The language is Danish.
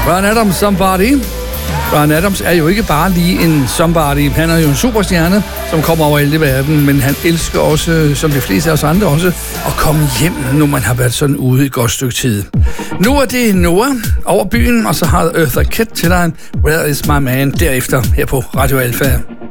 Bryan Adams, Somebody. Bryan Adams er jo ikke bare lige en somebody. Han er jo en superstjerne, som kommer over hele verden, men han elsker også, som de fleste af os andre også, at komme hjem, når man har været sådan ude i et godt stykke tid. Nu er det Noah over byen, og så har Eartha Kitt til dig, Where is my man, derefter her på Radio Alpha.